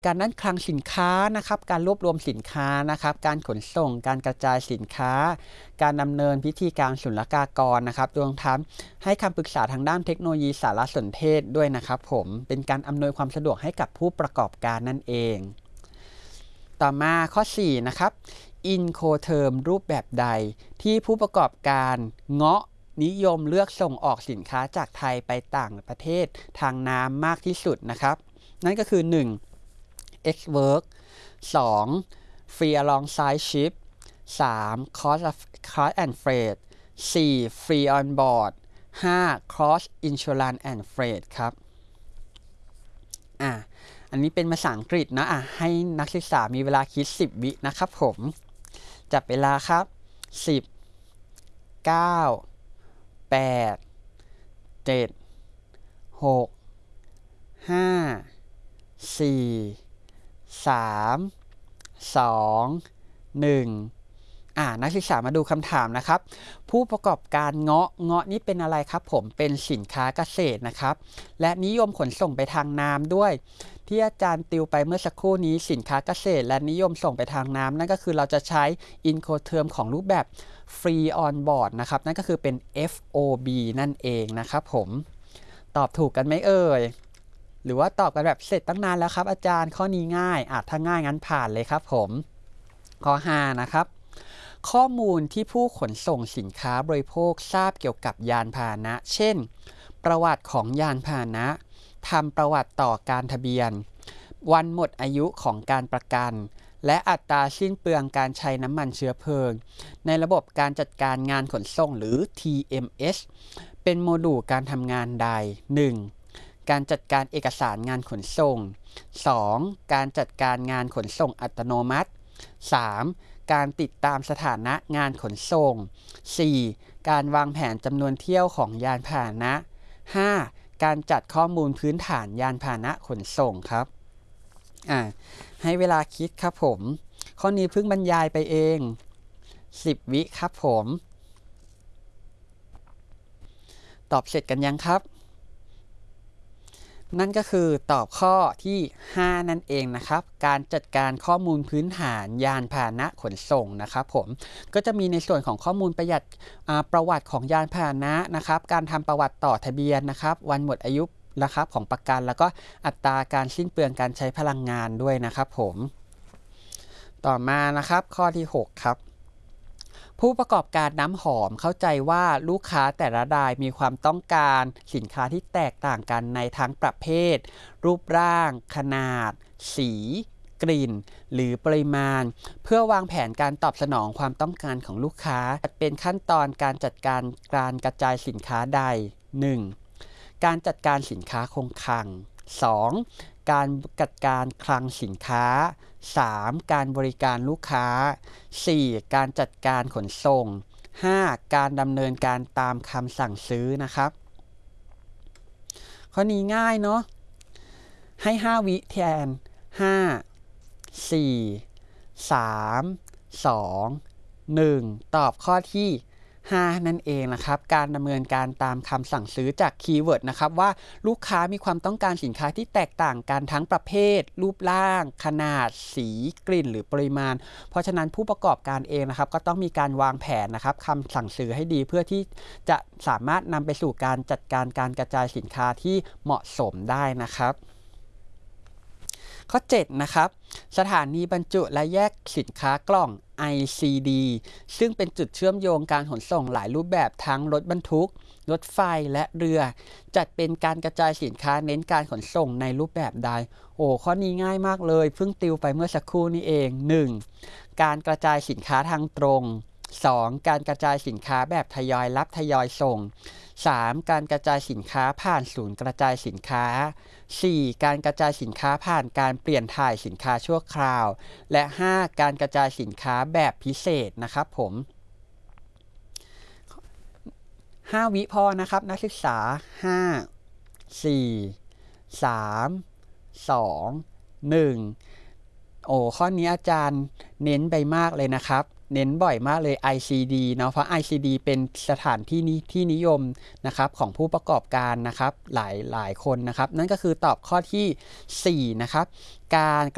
การด้านคลังสินค้านะครับการรวบรวมสินค้านะครับการขนส่งการกระจายสินค้าการดำเนินพิธีการศุลกากรนะครับรวมทั้งให้คำปรึกษาทางด้านเทคโนโลยีสารสนเทศด้วยนะครับผมเป็นการอำนวยความสะดวกให้กับผู้ประกอบการนั่นเองต่อมาข้อ4นะครับIncoterm รูปแบบใดที่ผู้ประกอบการเงาะนิยมเลือกส่งออกสินค้าจากไทยไปต่างประเทศทางน้ำมากที่สุดนะครับนั่นก็คือ 1. X-Work 2. Free Alongside Ship 3. Cost and Freight 4. Free on Board 5. Cross Insurance and Freight ครับอันนี้เป็นภาษาอังกฤษนะให้นักศึกษามีเวลาคิด10 วินะครับผมจับเวลาครับ10 9 8 7 6 5 4 3 2 1นักศึกษามาดูคำถามนะครับผู้ประกอบการเงาะนี่เป็นอะไรครับผมเป็นสินค้าเกษตรนะครับและนิยมขนส่งไปทางน้ำด้วยที่อาจารย์ติวไปเมื่อสักครู่นี้สินค้าเกษตรและนิยมส่งไปทางน้ำนั่นก็คือเราจะใช้ Incoterm ของรูปแบบ Free on Board นะครับนั่นก็คือเป็น FOB นั่นเองนะครับผมตอบถูกกันไหมเอ่ยหรือว่าตอบกันแบบเสร็จตั้งนานแล้วครับอาจารย์ข้อนี้ง่ายถ้าง่ายงั้นผ่านเลยครับผมข้อ5นะครับข้อมูลที่ผู้ขนส่งสินค้าบริโภคทราบเกี่ยวกับยานพาหนะเช่นประวัติของยานพาหนะทำประวัติต่อการทะเบียนวันหมดอายุของการประกันและอัตราสิ้นเปลืองการใช้น้ำมันเชื้อเพลิงในระบบการจัดการงานขนส่งหรือ TMS เป็นโมดูลการทำงานใด 1. การจัดการเอกสารงานขนส่ง 2. การจัดการงานขนส่งอัตโนมัติ 3. การติดตามสถานะงานขนส่ง 4. การวางแผนจำนวนเที่ยวของยานพาหนะ 5. การจัดข้อมูลพื้นฐานยานพาหนะขนส่งครับให้เวลาคิดครับผมข้อนี้เพิ่งบรรยายไปเอง10 วิครับผมตอบเสร็จกันยังครับนั่นก็คือตอบข้อที่5นั่นเองนะครับการจัดการข้อมูลพื้นฐานยานพาหนะขนส่งนะครับผมก็จะมีในส่วนของข้อมูลประวัติของยานพาหนะนะครับการทำประวัติต่อทะเบียนนะครับวันหมดอายุนะครับของประกันแล้วก็อัตราการสิ้นเปลืองการใช้พลังงานด้วยนะครับผมต่อมานะครับข้อที่6ครับผู้ประกอบการน้ำหอมเข้าใจว่าลูกค้าแต่ละรายมีความต้องการสินค้าที่แตกต่างกันในทั้งประเภทรูปร่างขนาดสีกลิ่นหรือปริมาณเพื่อวางแผนการตอบสนองความต้องการของลูกค้าเป็นขั้นตอนการจัดการการกระจายสินค้าใด 1. การจัดการสินค้าคงคลัง 2. การจัดการคลังสินค้า 3. การบริการลูกค้า 4. การจัดการขนส่ง 5. การดำเนินการตามคำสั่งซื้อนะครับข้อนี้ง่ายเนาะให้5 วิแทน5 4 3 2 1ตอบข้อที่5นั่นเองนะครับการดำเนินการตามคำสั่งซื้อจากคีย์เวิร์ดนะครับว่าลูกค้ามีความต้องการสินค้าที่แตกต่างกันทั้งประเภทรูปร่างขนาดสีกลิ่นหรือปริมาณเพราะฉะนั้นผู้ประกอบการเองนะครับก็ต้องมีการวางแผนนะครับคำสั่งซื้อให้ดีเพื่อที่จะสามารถนำไปสู่การจัดการการกระจายสินค้าที่เหมาะสมได้นะครับข้อ7นะครับสถานีบรรจุและแยกสินค้ากล่อง ICD ซึ่งเป็นจุดเชื่อมโยงการขนส่งหลายรูปแบบทั้งรถบรรทุกรถไฟและเรือจัดเป็นการกระจายสินค้าเน้นการขนส่งในรูปแบบใดข้อนี้ง่ายมากเลยเพิ่งติวไปเมื่อสักครู่นี้เอง 1. การกระจายสินค้าทางตรง 2. การกระจายสินค้าแบบทยอยรับทยอยส่ง 3. การกระจายสินค้าผ่านศูนย์กระจายสินค้า 4. การกระจายสินค้าผ่านการเปลี่ยนถ่ายสินค้าชั่วคราวและ 5. การกระจายสินค้าแบบพิเศษนะครับผม5 วิพอนะครับนักศึกษา5 4 3 2 1ข้อนี้อาจารย์เน้นไปมากเลยนะครับเน้นบ่อยมากเลย ICD เนาะเพราะ ICD เป็นสถานที่นิยมนะครับของผู้ประกอบการนะครับหลายคนนะครับนั่นก็คือตอบข้อที่4นะครับการ